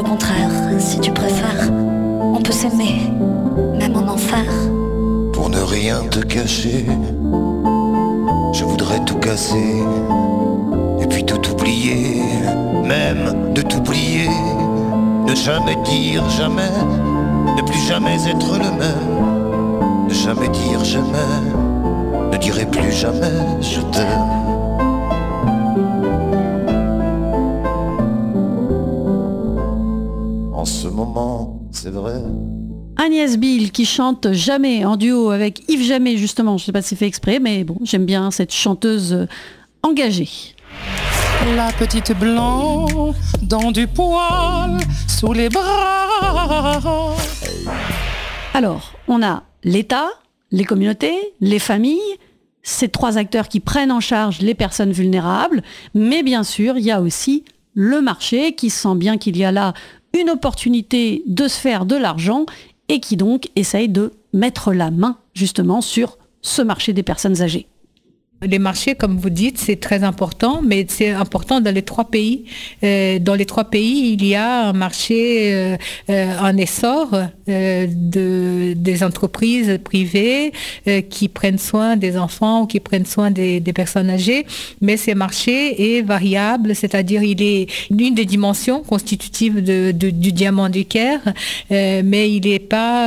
contraire, si tu préfères. On peut s'aimer, même en enfer. Pour ne rien te cacher, je voudrais tout casser et puis tout oublier, même de t'oublier. Ne jamais dire jamais, ne plus jamais être le même. Ne jamais dire jamais, ne dirai plus jamais je t'aime. En ce moment, c'est vrai. Agnès Bihl qui chante Jamais en duo avec Yves Jamais justement, je ne sais pas si c'est fait exprès, mais bon, j'aime bien cette chanteuse engagée. La petite blanc dans du poil sous les bras. Alors, on a l'État, les communautés, les familles, ces trois acteurs qui prennent en charge les personnes vulnérables, mais bien sûr, il y a aussi le marché qui sent bien qu'il y a là une opportunité de se faire de l'argent et qui donc essaye de mettre la main justement sur ce marché des personnes âgées. Les marchés, comme vous dites, c'est très important, mais c'est important dans les trois pays. Dans les trois pays, il y a un marché en essor des entreprises privées qui prennent soin des enfants ou qui prennent soin des personnes âgées. Mais ce marché est variable, c'est-à-dire il est une des dimensions constitutives du diamant du Caire, mais il n'est pas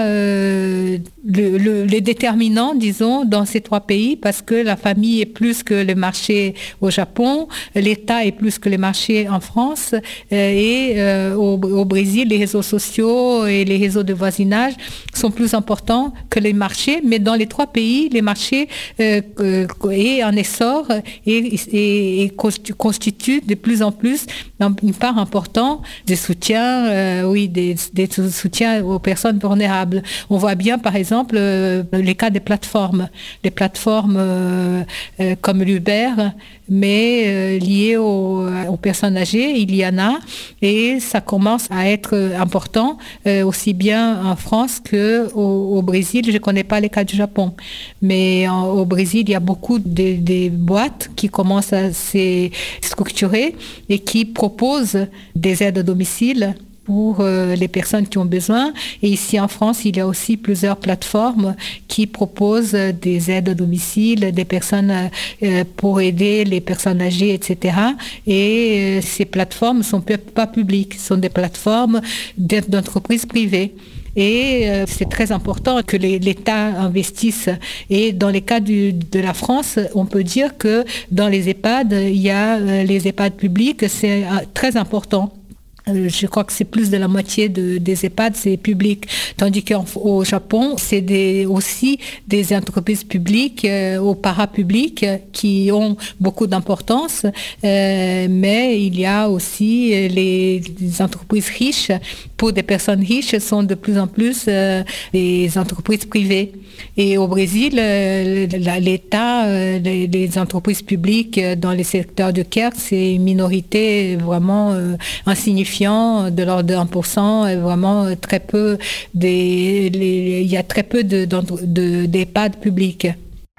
le déterminant, disons, dans ces trois pays, parce que la famille est plus que le marché au Japon, l'État est plus que le marché en France, et au Brésil, les réseaux sociaux et les réseaux de voisinage sont plus importants que les marchés, mais dans les trois pays, les marchés est en essor et constituent de plus en plus une part importante des soutiens, des soutiens aux personnes vulnérables. On voit bien, par exemple, les cas des plateformes. Les plateformes comme l'Uber, mais liées aux personnes âgées, il y en a, et ça commence à être important, aussi bien en France qu'au Brésil. Je ne connais pas les cas du Japon, mais au Brésil, il y a beaucoup de boîtes qui commencent à se structurer et qui proposent des aides à domicile pour les personnes qui ont besoin. Et ici en France, il y a aussi plusieurs plateformes qui proposent des aides à domicile, des personnes pour aider les personnes âgées, etc. Et ces plateformes ne sont pas publiques, ce sont des plateformes d'entreprises privées. Et c'est très important que l'État investisse. Et dans les cas de la France, on peut dire que dans les EHPAD, il y a les EHPAD publics, c'est très important. Je crois que c'est plus de la moitié des EHPAD, c'est public. Tandis qu'au Japon, c'est aussi des entreprises publiques ou parapubliques qui ont beaucoup d'importance. Mais il y a aussi les entreprises riches. Pour des personnes riches, sont de plus en plus des entreprises privées. Et au Brésil, l'État, les entreprises publiques dans les secteurs de care, c'est une minorité vraiment insignifiante, de l'ordre de 1%, et vraiment très peu il y a très peu d'EHPAD publics.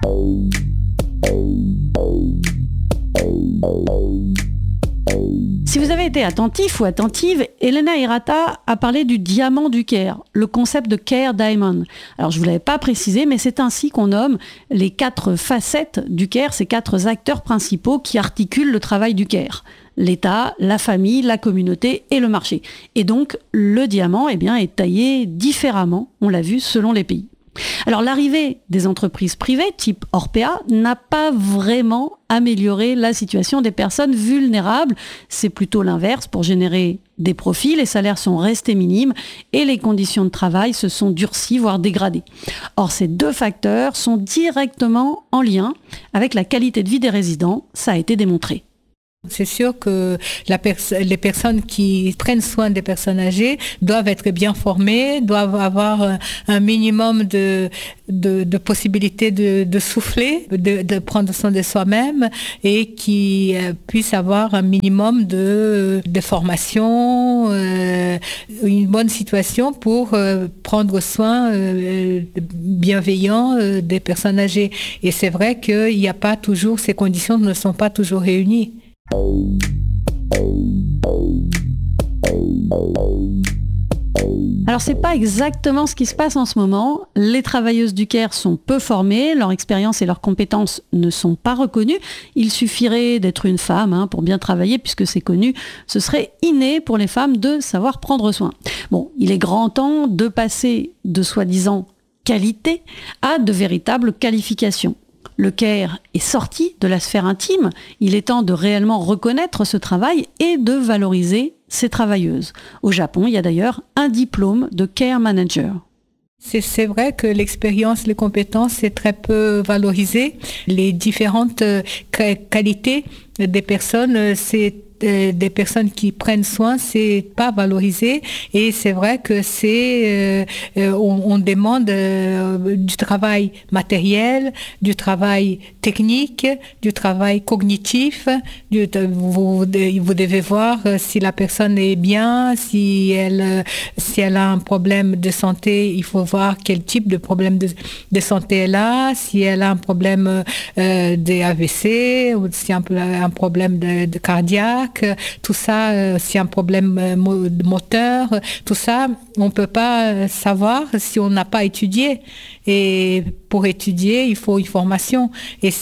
Si vous avez été attentif ou attentive, Elena Hirata a parlé du diamant du Caire, le concept de Care Diamond. Alors je ne vous l'avais pas précisé, mais c'est ainsi qu'on nomme les 4 facettes du Caire, ces 4 acteurs principaux qui articulent le travail du Caire. L'État, la famille, la communauté et le marché. Et donc le diamant est taillé différemment, on l'a vu, selon les pays. Alors l'arrivée des entreprises privées type Orpea n'a pas vraiment amélioré la situation des personnes vulnérables. C'est plutôt l'inverse. Pour générer des profits, les salaires sont restés minimes et les conditions de travail se sont durcies, voire dégradées. Or, ces deux facteurs sont directement en lien avec la qualité de vie des résidents. Ça a été démontré. C'est sûr que les personnes qui prennent soin des personnes âgées doivent être bien formées, doivent avoir un minimum de possibilités de souffler, de prendre soin de soi-même, et qui puissent avoir un minimum de formation, une bonne situation pour prendre soin bienveillant des personnes âgées. Et c'est vrai qu'il n'y a pas toujours, ces conditions ne sont pas toujours réunies. Alors c'est pas exactement ce qui se passe en ce moment. Les travailleuses du Caire sont peu formées, leur expérience et leurs compétences ne sont pas reconnues. Il suffirait d'être une femme pour bien travailler, puisque c'est connu. Ce serait inné pour les femmes de savoir prendre soin. Bon, il est grand temps de passer de soi-disant qualité à de véritables qualifications. Le Caire est sorti de la sphère intime. Il est temps de réellement reconnaître ce travail et de valoriser ces travailleuses. Au Japon, il y a d'ailleurs un diplôme de Care Manager. C'est vrai que l'expérience, les compétences, c'est très peu valorisé. Les différentes qualités des personnes, c'est des personnes qui prennent soin, c'est pas valorisé, et c'est vrai que on demande du travail matériel, du travail technique, du travail cognitif. Vous devez voir si la personne est bien, si elle a un problème de santé, il faut voir quel type de problème de santé elle a, si elle a un problème de AVC, ou si un problème de cardiaque. Tout ça, s'il y a un problème moteur, tout ça, on ne peut pas savoir si on n'a pas étudié. Et pour étudier, il faut une formation.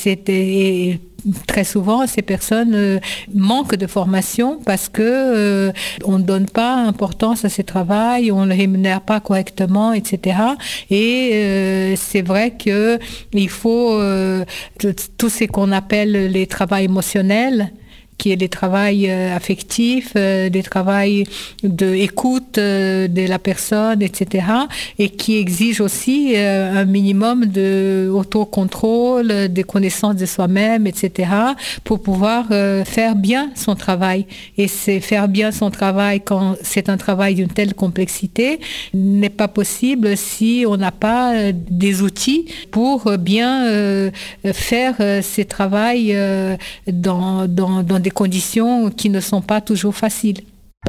Et très souvent, ces personnes manquent de formation parce que on ne donne pas importance à ce travail, on ne le rémunère pas correctement, etc. Et c'est vrai que il faut tout ce qu'on appelle les travaux émotionnels, qui est des travails affectifs, des travails d'écoute de la personne, etc., et qui exige aussi un minimum d'autocontrôle, de connaissance de soi-même, etc., pour pouvoir faire bien son travail. Et c'est faire bien son travail quand c'est un travail d'une telle complexité n'est pas possible si on n'a pas des outils pour bien faire ces travaux dans des conditions qui ne sont pas toujours faciles.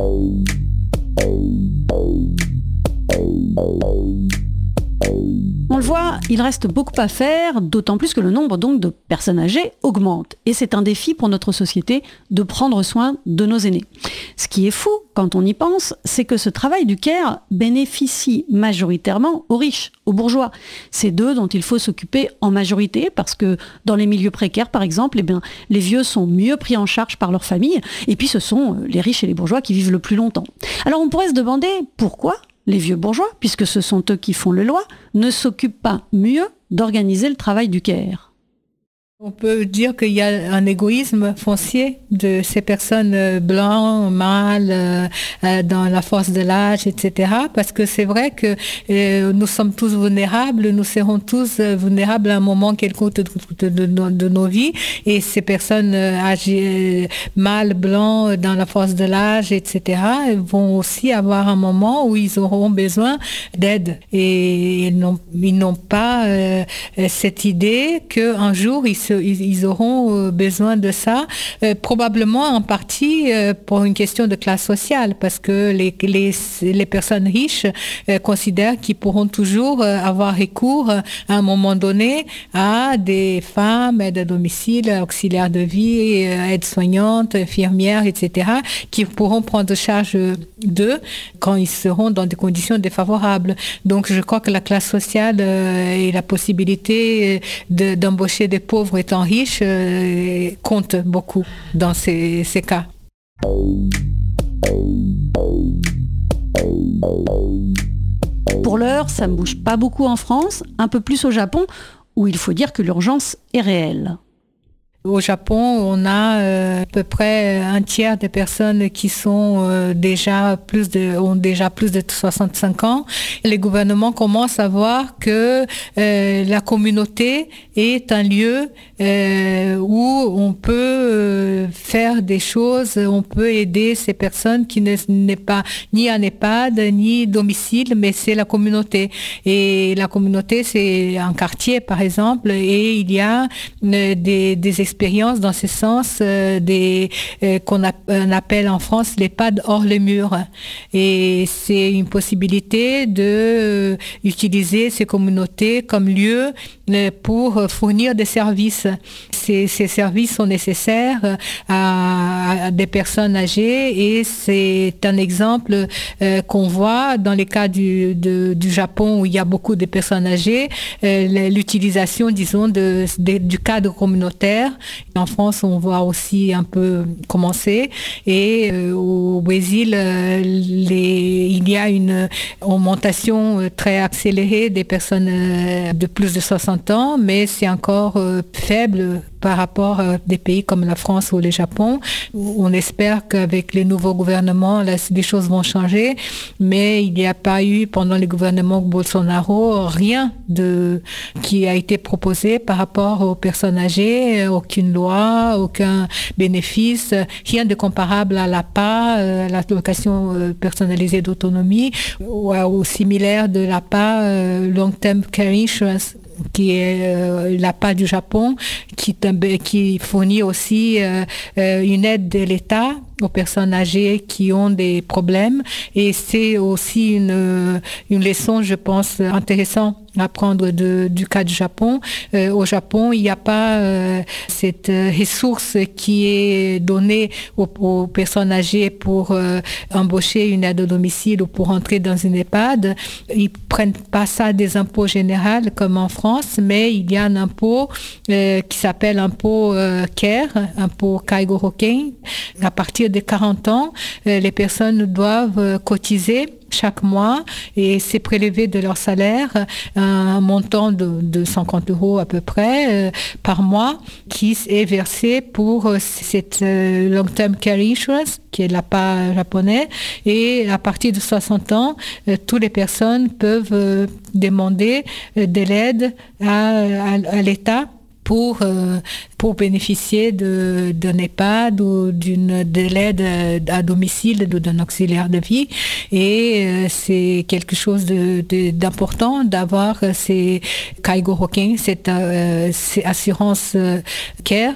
On le voit, il reste beaucoup à faire, d'autant plus que le nombre donc de personnes âgées augmente. Et c'est un défi pour notre société de prendre soin de nos aînés. Ce qui est fou, quand on y pense, c'est que ce travail du Caire bénéficie majoritairement aux riches, aux bourgeois. C'est d'eux dont il faut s'occuper en majorité, parce que dans les milieux précaires, par exemple, les vieux sont mieux pris en charge par leur famille, et puis ce sont les riches et les bourgeois qui vivent le plus longtemps. Alors on pourrait se demander pourquoi les vieux bourgeois, puisque ce sont eux qui font les lois, ne s'occupent pas mieux d'organiser le travail du Caire. On peut dire qu'il y a un égoïsme foncier de ces personnes blancs, mâles, dans la force de l'âge, etc. Parce que c'est vrai que nous sommes tous vulnérables, nous serons tous vulnérables à un moment quelconque de nos vies. Et ces personnes âgées, mâles, blancs, dans la force de l'âge, etc., vont aussi avoir un moment où ils auront besoin d'aide. Et ils n'ont pas cette idée qu'un jour, ils auront besoin de ça, probablement en partie pour une question de classe sociale, parce que les personnes riches considèrent qu'ils pourront toujours avoir recours à un moment donné à des femmes, aides à domicile, auxiliaires de vie, aides-soignantes, infirmières, etc., qui pourront prendre charge d'eux quand ils seront dans des conditions défavorables. Donc je crois que la classe sociale et la possibilité d'embaucher des pauvres étant riches compte beaucoup dans ces cas. Pour l'heure, ça ne bouge pas beaucoup en France, un peu plus au Japon, où il faut dire que l'urgence est réelle. Au Japon, on a à peu près un tiers des personnes qui sont ont déjà plus de 65 ans. Et les gouvernements commencent à voir que la communauté est un lieu où on peut faire des choses, on peut aider ces personnes qui n'est pas ni un EHPAD, ni domicile, mais c'est la communauté. Et la communauté, c'est un quartier, par exemple, et il y a des expériences expériences dans ce sens qu'on appelle en France l'EHPAD hors les murs. Et c'est une possibilité de utiliser ces communautés comme lieu pour fournir des services. Ces services sont nécessaires à des personnes âgées et c'est un exemple qu'on voit dans les cas du Japon où il y a beaucoup de personnes âgées, l'utilisation, disons, du cadre communautaire. En France, on voit aussi un peu commencer et au Brésil, il y a une augmentation très accélérée des personnes de plus de 60 ans, mais c'est encore faible par rapport à des pays comme la France ou le Japon. On espère qu'avec les nouveaux gouvernements, les choses vont changer, mais il n'y a pas eu, pendant les gouvernements Bolsonaro, rien qui a été proposé par rapport aux personnes âgées, aucune loi, aucun bénéfice, rien de comparable à l'APA, l'allocation personnalisée d'autonomie, ou au similaire de l'APA, Long Term Care Insurance, qui est l'APA du Japon, qui fournit aussi une aide de l'État aux personnes âgées qui ont des problèmes. Et c'est aussi une leçon, je pense, intéressante à prendre du cas du Japon. Au Japon, il n'y a pas cette ressource qui est donnée aux personnes âgées pour embaucher une aide au domicile ou pour entrer dans une EHPAD. Ils ne prennent pas ça des impôts généraux comme en France, mais il y a un impôt qui s'appelle impôt CARE, impôt Kaigo Hoken. À partir de 40 ans, les personnes doivent cotiser chaque mois et c'est prélevé de leur salaire un montant de 50 € à peu près par mois qui est versé pour cette Long Term Care Insurance qui est l'APA japonais et à partir de 60 ans, toutes les personnes peuvent demander de l'aide à l'État pour bénéficier d'un EHPAD ou de l'aide à domicile ou d'un auxiliaire de vie. Et c'est quelque chose d'important d'avoir ces Kaigo Hoken, cette assurance care.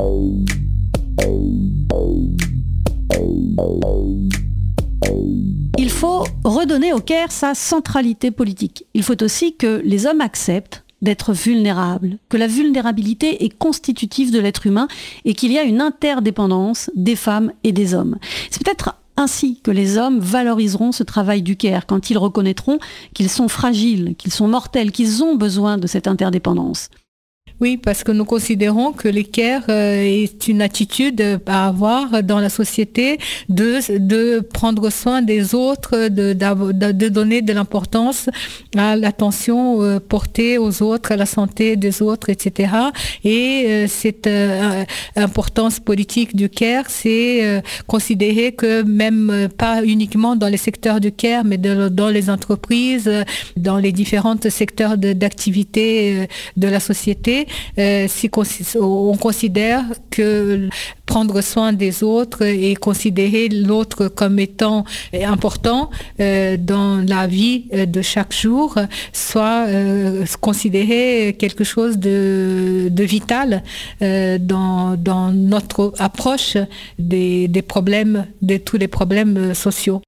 Il faut redonner au care sa centralité politique. Il faut aussi que les hommes acceptent d'être vulnérables, que la vulnérabilité est constitutive de l'être humain et qu'il y a une interdépendance des femmes et des hommes. C'est peut-être ainsi que les hommes valoriseront ce travail du care, quand ils reconnaîtront qu'ils sont fragiles, qu'ils sont mortels, qu'ils ont besoin de cette interdépendance. Oui, parce que nous considérons que le care est une attitude à avoir dans la société de prendre soin des autres, de donner de l'importance à l'attention portée aux autres, à la santé des autres, etc. Et cette importance politique du care, c'est considérer que même pas uniquement dans les secteurs du care, mais dans les entreprises, dans les différents secteurs d'activité de la société, on considère que prendre soin des autres et considérer l'autre comme étant important dans la vie de chaque jour, soit considéré quelque chose de vital dans notre approche des problèmes, de tous les problèmes sociaux.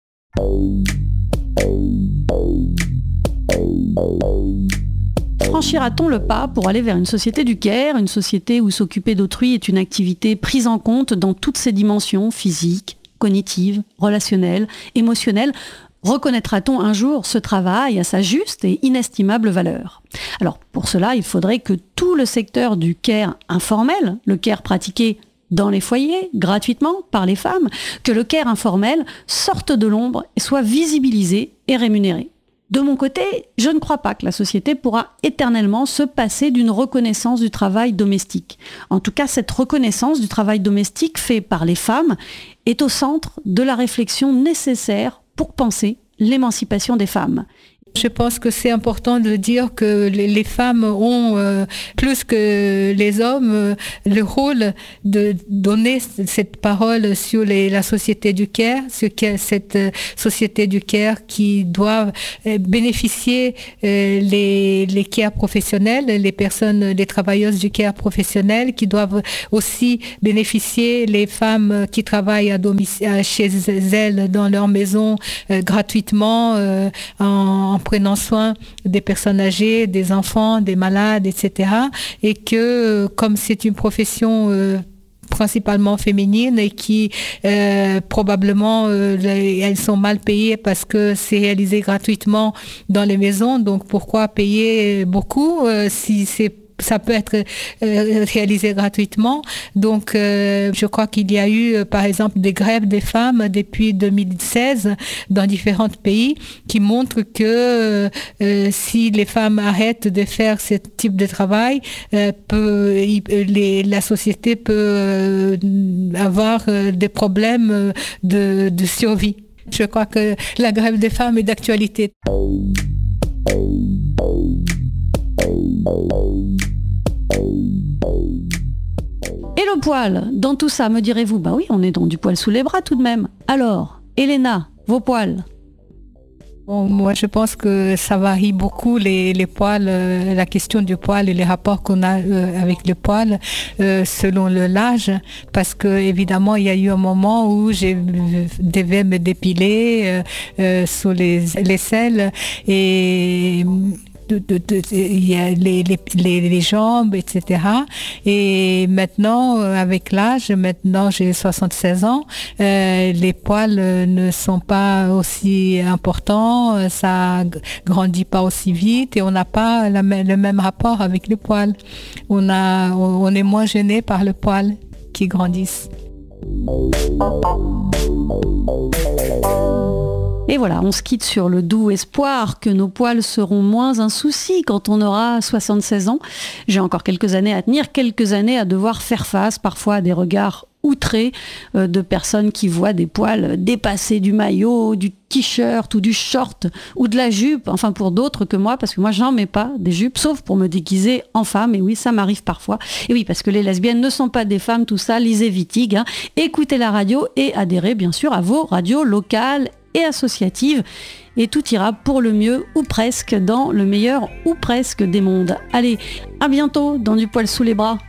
Franchira-t-on le pas pour aller vers une société du care, une société où s'occuper d'autrui est une activité prise en compte dans toutes ses dimensions physiques, cognitives, relationnelles, émotionnelles? Reconnaîtra-t-on un jour ce travail à sa juste et inestimable valeur? Alors pour cela, il faudrait que tout le secteur du care informel, le care pratiqué dans les foyers, gratuitement, par les femmes, que le care informel sorte de l'ombre et soit visibilisé et rémunéré. De mon côté, je ne crois pas que la société pourra éternellement se passer d'une reconnaissance du travail domestique. En tout cas, cette reconnaissance du travail domestique fait par les femmes est au centre de la réflexion nécessaire pour penser l'émancipation des femmes. Je pense que c'est important de dire que les femmes ont, plus que les hommes, le rôle de donner cette parole sur la société du care, cette société du care qui doit bénéficier les care professionnels, les travailleuses du care professionnel, qui doivent aussi bénéficier les femmes qui travaillent à domicile, chez elles, dans leur maison, gratuitement, en prenant soin des personnes âgées, des enfants, des malades, etc. Et que, comme c'est une profession principalement féminine et qui probablement elles sont mal payées parce que c'est réalisé gratuitement dans les maisons, donc pourquoi payer beaucoup si ça peut être réalisé gratuitement. Donc, je crois qu'il y a eu, par exemple, des grèves des femmes depuis 2016 dans différents pays qui montrent que si les femmes arrêtent de faire ce type de travail, la société peut avoir des problèmes de survie. Je crois que la grève des femmes est d'actualité. Et le poil, dans tout ça, me direz-vous, bah oui, on est dans du poil sous les bras tout de même. Alors, Elena, vos poils? Bon, moi, je pense que ça varie beaucoup, les poils, la question du poil et les rapports qu'on a avec le poil selon l'âge, parce que évidemment, il y a eu un moment où je devais me dépiler sous les aisselles et il y a les jambes, etc. Et maintenant, avec l'âge, maintenant j'ai 76 ans, les poils ne sont pas aussi importants, ça grandit pas aussi vite et on n'a pas le même rapport avec les poils. On est moins gêné par le poil qui grandissent. Et voilà, on se quitte sur le doux espoir que nos poils seront moins un souci quand on aura 76 ans. J'ai encore quelques années à tenir, quelques années à devoir faire face parfois à des regards outrés de personnes qui voient des poils dépasser du maillot, du t-shirt ou du short ou de la jupe, enfin pour d'autres que moi, parce que moi j'en mets pas des jupes, sauf pour me déguiser en femme, et oui, ça m'arrive parfois. Et oui, parce que les lesbiennes ne sont pas des femmes, tout ça, lisez Wittig, hein. Écoutez la radio et adhérez bien sûr à vos radios locales et associatives, et tout ira pour le mieux, ou presque, dans le meilleur ou presque des mondes. Allez, à bientôt dans Du poil sous les bras.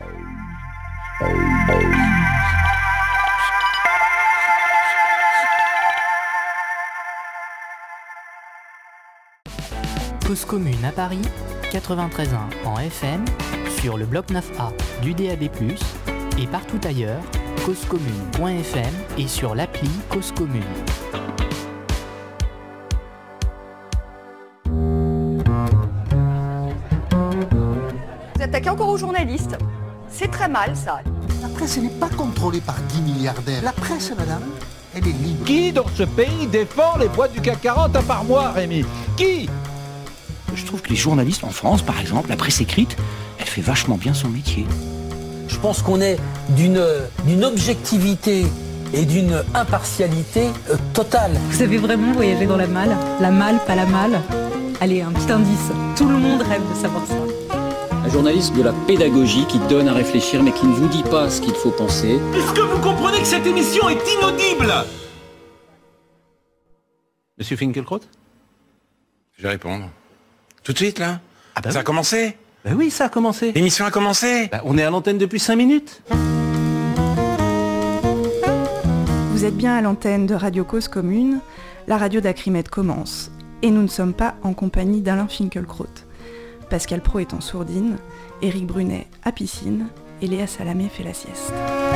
Cause commune à Paris, 93.1 en FM, sur le bloc 9A du DAB+, et partout ailleurs, causecommune.fm et sur l'appli Cause Commune. Vous attaquez encore aux journalistes. C'est très mal, ça. La presse n'est pas contrôlée par 10 milliardaires. La presse, madame, elle est libre. Qui dans ce pays défend les boîtes du CAC 40 à part moi, Rémi? Qui? Je trouve que les journalistes en France, par exemple, la presse écrite, elle fait vachement bien son métier. Je pense qu'on est d'une objectivité et d'une impartialité totale. Vous avez vraiment voyagé dans la malle? La malle, pas la malle? Allez, un petit indice. Tout le monde rêve de savoir ça. Un journaliste de la pédagogie qui donne à réfléchir mais qui ne vous dit pas ce qu'il faut penser. Est-ce que vous comprenez que cette émission est inaudible? Monsieur Finkielkraut? Je vais répondre. Tout de suite, là? Ah bah ça oui. a commencé? Ben oui, ça a commencé. L'émission a commencé? Ben, on est à l'antenne depuis 5 minutes. Vous êtes bien à l'antenne de Radio Cause Commune, la radio d'Acrimed commence. Et nous ne sommes pas en compagnie d'Alain Finkielkraut. Pascal Praud est en sourdine, Éric Brunet à piscine et Léa Salamé fait la sieste.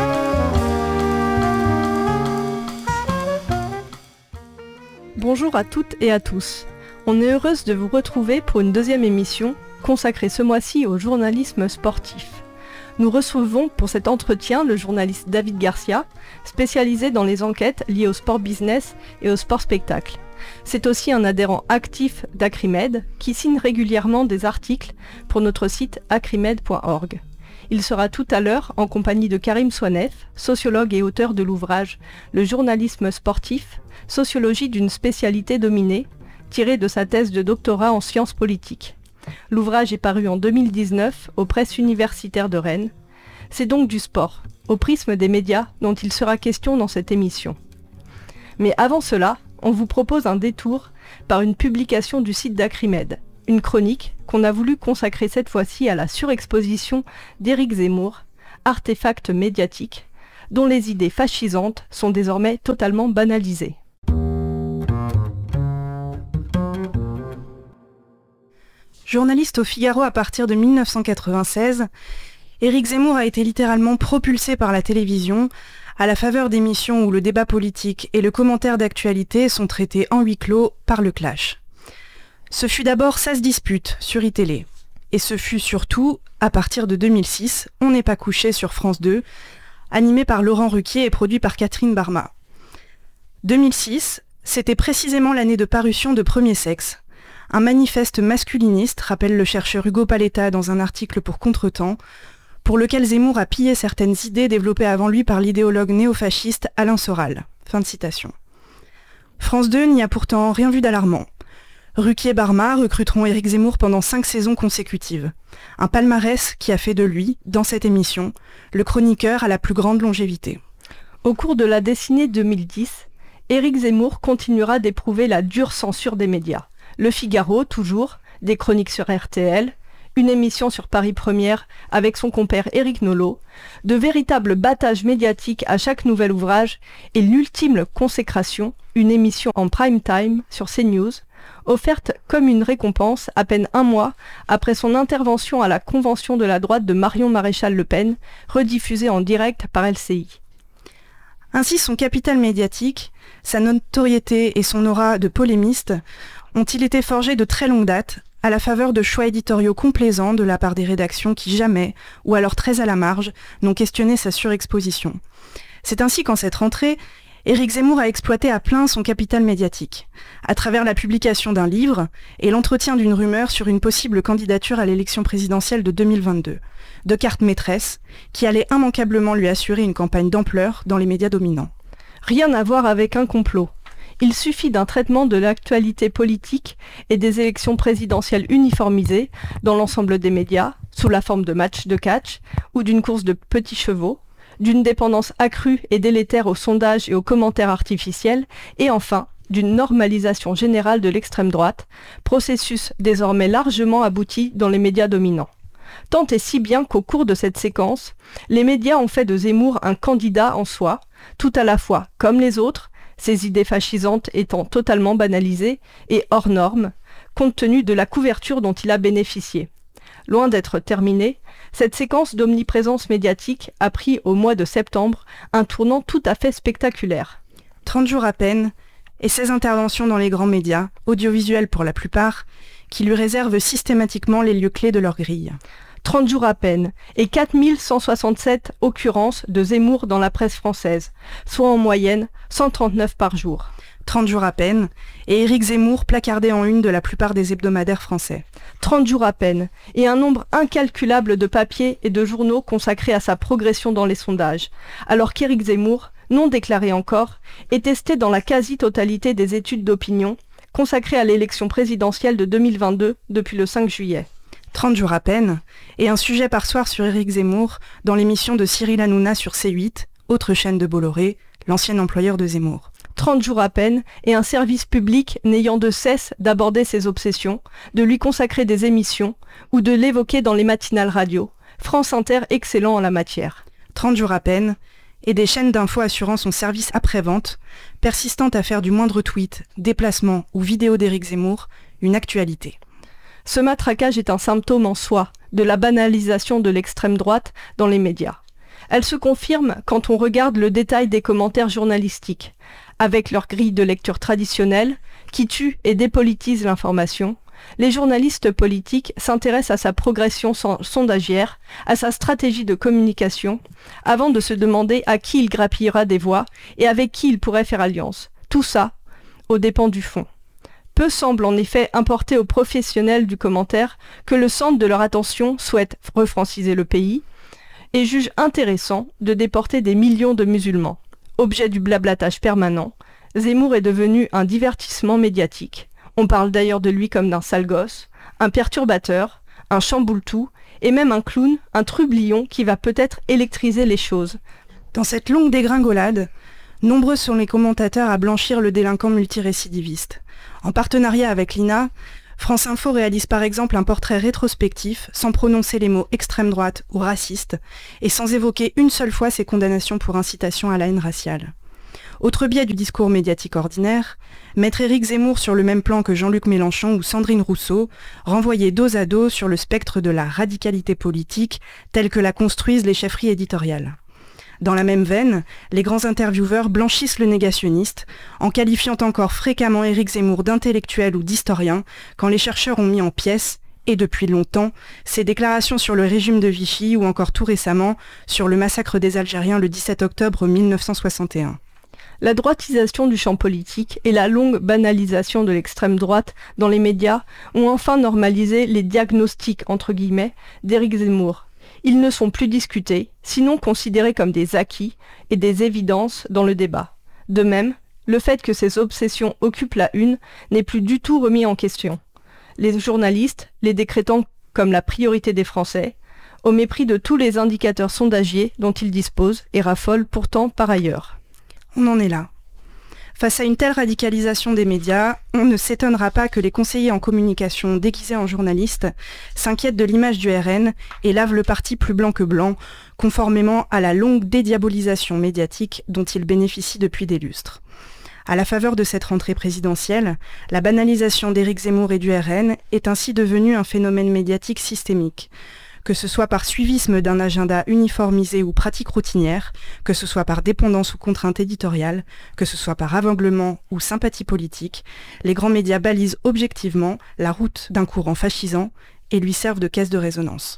Bonjour à toutes et à tous. On est heureuse de vous retrouver pour une deuxième émission consacrée ce mois-ci au journalisme sportif. Nous recevons pour cet entretien le journaliste David Garcia, spécialisé dans les enquêtes liées au sport business et au sport spectacle. C'est aussi un adhérent actif d'Acrimed qui signe régulièrement des articles pour notre site acrimed.org. Il sera tout à l'heure en compagnie de Karim Soinef, sociologue et auteur de l'ouvrage « Le journalisme sportif, sociologie d'une spécialité dominée », tiré de sa thèse de doctorat en sciences politiques. L'ouvrage est paru en 2019 aux presses universitaires de Rennes. C'est donc du sport, au prisme des médias, dont il sera question dans cette émission. Mais avant cela, on vous propose un détour par une publication du site d'Acrimed, une chronique qu'on a voulu consacrer cette fois-ci à la surexposition d'Éric Zemmour, artefact médiatique, dont les idées fascisantes sont désormais totalement banalisées. Journaliste au Figaro à partir de 1996, Éric Zemmour a été littéralement propulsé par la télévision à la faveur d'émissions où le débat politique et le commentaire d'actualité sont traités en huis clos par le clash. Ce fut d'abord 16 disputes sur iTélé. Et ce fut surtout, à partir de 2006, On n'est pas couché sur France 2, animé par Laurent Ruquier et produit par Catherine Barma. 2006, c'était précisément l'année de parution de Premier Sexe, un manifeste masculiniste, rappelle le chercheur Hugo Paletta dans un article pour Contretemps, pour lequel Zemmour a pillé certaines idées développées avant lui par l'idéologue néofasciste Alain Soral. Fin de citation. France 2 n'y a pourtant rien vu d'alarmant. Ruquier et Barma recruteront Éric Zemmour pendant 5 saisons consécutives. Un palmarès qui a fait de lui, dans cette émission, le chroniqueur à la plus grande longévité. Au cours de la décennie 2010, Éric Zemmour continuera d'éprouver la dure censure des médias. Le Figaro, toujours, des chroniques sur RTL, une émission sur Paris Première avec son compère Éric Nolot, de véritables battages médiatiques à chaque nouvel ouvrage et l'ultime consécration, une émission en prime time sur CNews, offerte comme une récompense à peine un mois après son intervention à la convention de la droite de Marion Maréchal Le Pen, rediffusée en direct par LCI. Ainsi, son capital médiatique, sa notoriété et son aura de polémiste ont-ils été forgés de très longue date, à la faveur de choix éditoriaux complaisants de la part des rédactions qui jamais, ou alors très à la marge, n'ont questionné sa surexposition. C'est ainsi qu'en cette rentrée, Éric Zemmour a exploité à plein son capital médiatique, à travers la publication d'un livre et l'entretien d'une rumeur sur une possible candidature à l'élection présidentielle de 2022, de carte maîtresse, qui allait immanquablement lui assurer une campagne d'ampleur dans les médias dominants. Rien à voir avec un complot. Il suffit d'un traitement de l'actualité politique et des élections présidentielles uniformisées dans l'ensemble des médias, sous la forme de matchs de catch ou d'une course de petits chevaux, d'une dépendance accrue et délétère aux sondages et aux commentaires artificiels, et enfin d'une normalisation générale de l'extrême droite, processus désormais largement abouti dans les médias dominants. Tant et si bien qu'au cours de cette séquence, les médias ont fait de Zemmour un candidat en soi, tout à la fois comme les autres, ses idées fascisantes étant totalement banalisées et hors normes, compte tenu de la couverture dont il a bénéficié. Loin d'être terminée, cette séquence d'omniprésence médiatique a pris au mois de septembre un tournant tout à fait spectaculaire. 30 jours à peine, et 16 interventions dans les grands médias, audiovisuels pour la plupart, qui lui réservent systématiquement les lieux clés de leur grille. 30 jours à peine, et 4167 occurrences de Zemmour dans la presse française, soit en moyenne 139 par jour. 30 jours à peine, et Éric Zemmour placardé en une de la plupart des hebdomadaires français. 30 jours à peine, et un nombre incalculable de papiers et de journaux consacrés à sa progression dans les sondages, alors qu'Éric Zemmour, non déclaré encore, est testé dans la quasi-totalité des études d'opinion consacrées à l'élection présidentielle de 2022 depuis le 5 juillet. 30 jours à peine, et un sujet par soir sur Éric Zemmour dans l'émission de Cyril Hanouna sur C8, autre chaîne de Bolloré, l'ancien employeur de Zemmour. 30 jours à peine, et un service public n'ayant de cesse d'aborder ses obsessions, de lui consacrer des émissions, ou de l'évoquer dans les matinales radio, France Inter excellent en la matière. 30 jours à peine, et des chaînes d'infos assurant son service après-vente, persistant à faire du moindre tweet, déplacement ou vidéo d'Éric Zemmour, une actualité. Ce matraquage est un symptôme en soi de la banalisation de l'extrême droite dans les médias. Elle se confirme quand on regarde le détail des commentaires journalistiques, avec leur grille de lecture traditionnelle, qui tue et dépolitise l'information. Les journalistes politiques s'intéressent à sa progression sondagière, à sa stratégie de communication, avant de se demander à qui il grappillera des voix et avec qui il pourrait faire alliance. Tout ça, aux dépens du fond. Peu semble en effet importer aux professionnels du commentaire que le centre de leur attention souhaite refranciser le pays et juge intéressant de déporter des millions de musulmans. Objet du blablatage permanent, Zemmour est devenu un divertissement médiatique. On parle d'ailleurs de lui comme d'un sale gosse, un perturbateur, un chamboule-tout, et même un clown, un trublion qui va peut-être électriser les choses. Dans cette longue dégringolade, nombreux sont les commentateurs à blanchir le délinquant multirécidiviste. En partenariat avec l'INA, France Info réalise par exemple un portrait rétrospectif sans prononcer les mots extrême droite ou raciste et sans évoquer une seule fois ses condamnations pour incitation à la haine raciale. Autre biais du discours médiatique ordinaire, mettre Éric Zemmour sur le même plan que Jean-Luc Mélenchon ou Sandrine Rousseau, renvoyer dos à dos sur le spectre de la radicalité politique telle que la construisent les chefferies éditoriales. Dans la même veine, les grands intervieweurs blanchissent le négationniste, en qualifiant encore fréquemment Éric Zemmour d'intellectuel ou d'historien, quand les chercheurs ont mis en pièces, et depuis longtemps, ses déclarations sur le régime de Vichy ou encore tout récemment sur le massacre des Algériens le 17 octobre 1961. La droitisation du champ politique et la longue banalisation de l'extrême droite dans les médias ont enfin normalisé les diagnostics, entre guillemets, d'Éric Zemmour. Ils ne sont plus discutés, sinon considérés comme des acquis et des évidences dans le débat. De même, le fait que ces obsessions occupent la une n'est plus du tout remis en question. Les journalistes les décrétant comme la priorité des Français, au mépris de tous les indicateurs sondagiers dont ils disposent et raffolent pourtant par ailleurs. On en est là. Face à une telle radicalisation des médias, on ne s'étonnera pas que les conseillers en communication déguisés en journalistes s'inquiètent de l'image du RN et lavent le parti plus blanc que blanc, conformément à la longue dédiabolisation médiatique dont ils bénéficient depuis des lustres. À la faveur de cette rentrée présidentielle, la banalisation d'Éric Zemmour et du RN est ainsi devenue un phénomène médiatique systémique. Que ce soit par suivisme d'un agenda uniformisé ou pratique routinière, que ce soit par dépendance ou contrainte éditoriale, que ce soit par aveuglement ou sympathie politique, les grands médias balisent objectivement la route d'un courant fascisant et lui servent de caisse de résonance.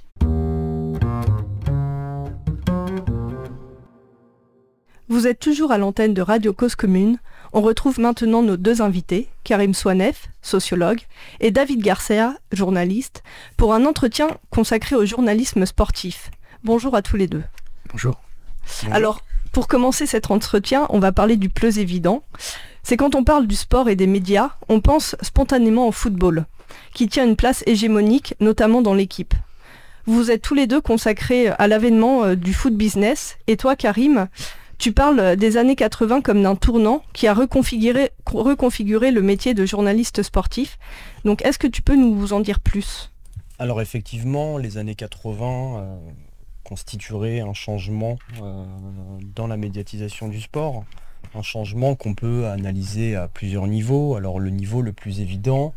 Vous êtes toujours à l'antenne de Radio Cause Commune. On retrouve maintenant nos deux invités, Karim Soanef, sociologue, et David Garcia, journaliste, pour un entretien consacré au journalisme sportif. Bonjour à tous les deux. Bonjour. Alors, pour commencer cet entretien, on va parler du plus évident. C'est quand on parle du sport et des médias, on pense spontanément au football, qui tient une place hégémonique, notamment dans l'équipe. Vous êtes tous les deux consacrés à l'avènement du foot business, et toi, Karim, tu parles des années 80 comme d'un tournant qui a reconfiguré le métier de journaliste sportif. Donc est-ce que tu peux nous en dire plus ? Alors effectivement, les années 80 constitueraient un changement dans la médiatisation du sport. Un changement qu'on peut analyser à plusieurs niveaux. Alors le niveau le plus évident,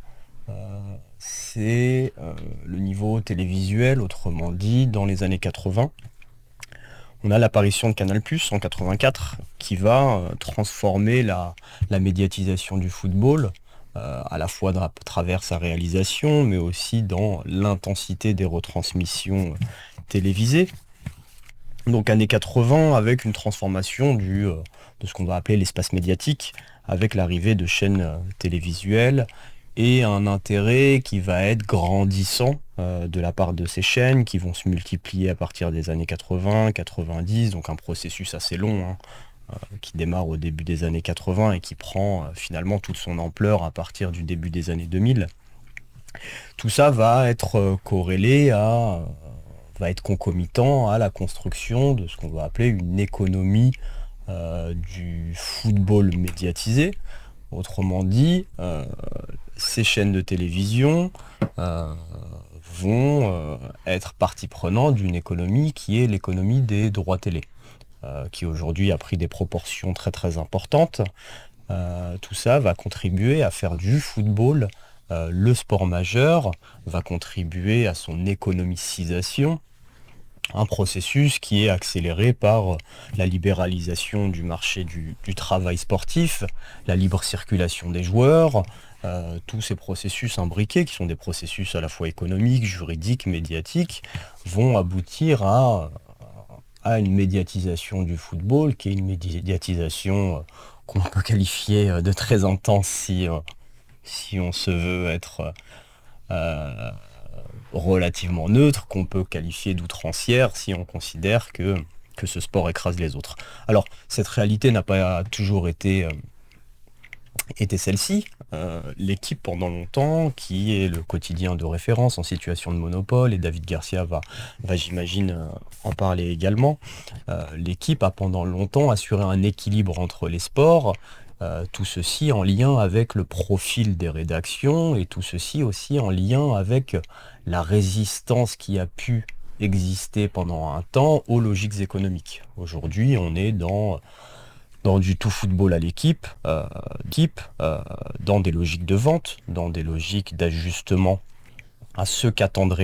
c'est le niveau télévisuel, autrement dit, dans les années 80. On a l'apparition de Canal+ en 84 qui va transformer la médiatisation du football, à la fois à travers sa réalisation, mais aussi dans l'intensité des retransmissions télévisées. Donc années 80 avec une transformation de ce qu'on va appeler l'espace médiatique, avec l'arrivée de chaînes télévisuelles et un intérêt qui va être grandissant de la part de ces chaînes qui vont se multiplier à partir des années 80, 90, donc un processus assez long qui démarre au début des années 80 et qui prend finalement toute son ampleur à partir du début des années 2000. Tout ça va être corrélé va être concomitant à la construction de ce qu'on va appeler une économie du football médiatisé. Autrement dit, ces chaînes de télévision vont être partie prenante d'une économie qui est l'économie des droits télé, qui aujourd'hui a pris des proportions très très importantes. Tout ça va contribuer à faire du football le sport majeur, va contribuer à son économicisation, un processus qui est accéléré par la libéralisation du marché du travail sportif, la libre circulation des joueurs, tous ces processus imbriqués, qui sont des processus à la fois économiques, juridiques, médiatiques, vont aboutir à une médiatisation du football, qui est une médiatisation qu'on peut qualifier de très intense si on se veut être relativement neutre, qu'on peut qualifier d'outrancière si on considère que ce sport écrase les autres. Alors, cette réalité n'a pas toujours été était celle-ci. L'équipe pendant longtemps, qui est le quotidien de référence en situation de monopole, et David Garcia va j'imagine, en parler également. L'équipe a pendant longtemps assuré un équilibre entre les sports, tout ceci en lien avec le profil des rédactions, et tout ceci aussi en lien avec la résistance qui a pu exister pendant un temps aux logiques économiques. Aujourd'hui, on est dans du tout football à l'équipe, dans des logiques de vente, dans des logiques d'ajustement à ce qu'attendraient